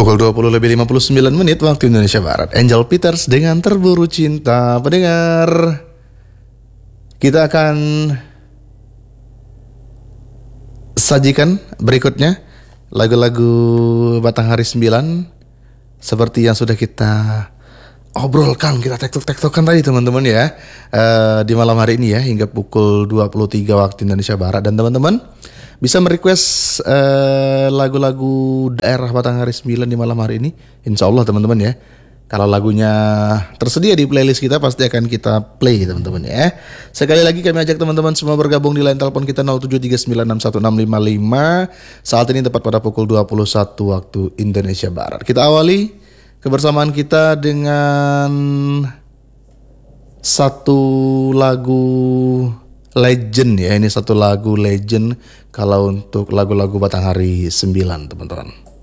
Pukul 20 lebih 59 menit waktu Indonesia Barat. Angel Peters dengan Terburu Cinta. Pendengar, kita akan sajikan berikutnya lagu-lagu Batanghari 9 seperti yang sudah kita obrolkan, kita tektok-tektokan tadi teman-teman ya, di malam hari ini ya, hingga pukul 23 waktu Indonesia Barat. Dan teman-teman bisa merequest lagu-lagu daerah Batanghari 9 di malam hari ini. Insya Allah teman-teman ya, kalau lagunya tersedia di playlist kita pasti akan kita play teman-teman ya. Sekali lagi kami ajak teman-teman semua bergabung di line telepon kita 0739616655. Saat ini tepat pada pukul 21 waktu Indonesia Barat. Kita awali kebersamaan kita dengan satu lagu legend ya. Ini satu lagu legend kalau untuk lagu-lagu Batanghari 9 teman-teman.